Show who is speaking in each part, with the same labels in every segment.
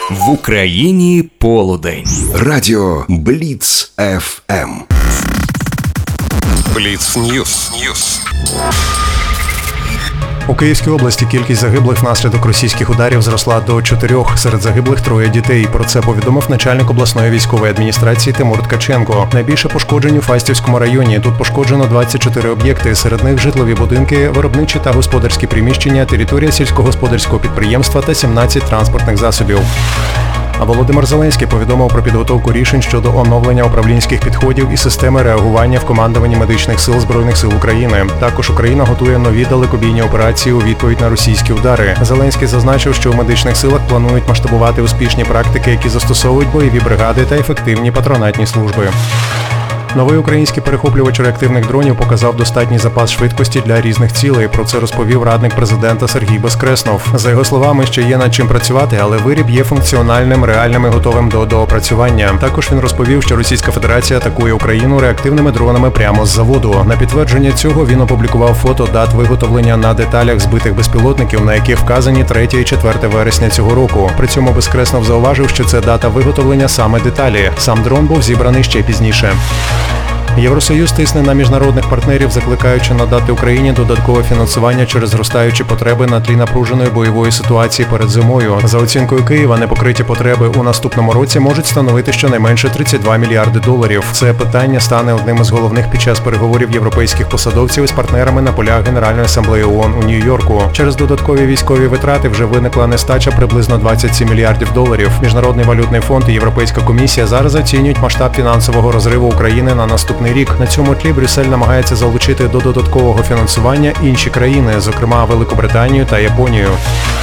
Speaker 1: В Україні полудень.
Speaker 2: Радіо Бліц ФМ.
Speaker 1: Бліц Ньюс.
Speaker 3: У Київській області кількість загиблих внаслідок російських ударів зросла до 4. Серед загиблих 3 дітей. Про це повідомив начальник обласної військової адміністрації Тимур Ткаченко. Найбільше пошкоджень у Фастівському районі. Тут пошкоджено 24 об'єкти. Серед них житлові будинки, виробничі та господарські приміщення, територія сільськогосподарського підприємства та 17 транспортних засобів. А Володимир Зеленський повідомив про підготовку рішень щодо оновлення управлінських підходів і системи реагування в командуванні медичних сил Збройних сил України. Також Україна готує нові далекобійні операції у відповідь на російські удари. Зеленський зазначив, що у медичних силах планують масштабувати успішні практики, які застосовують бойові бригади та ефективні патронатні служби. Новий український перехоплювач реактивних дронів показав достатній запас швидкості для різних цілей. Про це розповів радник президента Сергій Безкреснов. За його словами, ще є над чим працювати, але виріб є функціональним, реальним і готовим до доопрацювання. Також він розповів, що Російська Федерація атакує Україну реактивними дронами прямо з заводу. На підтвердження цього він опублікував фото дат виготовлення на деталях збитих безпілотників, на яких вказані 3 і 4 вересня цього року. При цьому Безкреснов зауважив, що це дата виготовлення саме деталі. Сам дрон був зібраний ще пізніше. Євросоюз тисне на міжнародних партнерів, закликаючи надати Україні додаткове фінансування через зростаючі потреби на тлі напруженої бойової ситуації перед зимою. За оцінкою Києва, непокриті потреби у наступному році можуть становити щонайменше 32 мільярди доларів. Це питання стане одним із головних під час переговорів європейських посадовців із партнерами на полях Генеральної асамблеї ООН у Нью-Йорку. Через додаткові військові витрати вже виникла нестача приблизно 27 мільярдів доларів. Міжнародний валютний фонд і Європейська комісія зараз оцінюють масштаб фінансового розриву України на наступний рік. На цьому тлі Брюссель намагається залучити до додаткового фінансування інші країни, зокрема Великобританію та Японію.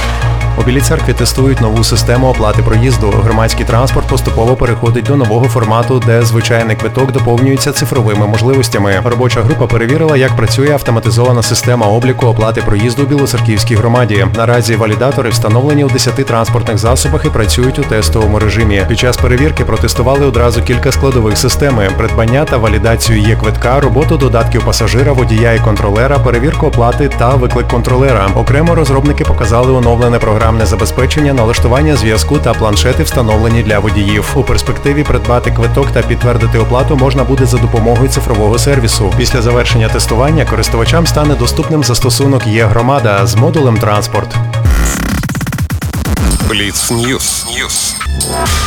Speaker 3: У Білій Церкві тестують нову систему оплати проїзду. Громадський транспорт поступово переходить до нового формату, де звичайний квиток доповнюється цифровими можливостями. Робоча група перевірила, як працює автоматизована система обліку оплати проїзду у Білоцерківській громаді. Наразі валідатори встановлені у 10 транспортних засобах і працюють у тестовому режимі. Під час перевірки протестували одразу кілька складових системи: придбання та валідацію є-квитка, роботу додатків пасажира, водія і контролера, перевірку оплати та виклик контролера. Окремо розробники показали оновлене програмне забезпечення, налаштування зв'язку та планшети, встановлені для водіїв. У перспективі придбати квиток та підтвердити оплату можна буде за допомогою цифрового сервісу. Після завершення тестування користувачам стане доступним застосунок «Є-громада» з модулем «Транспорт».
Speaker 1: Бліц Ньюс.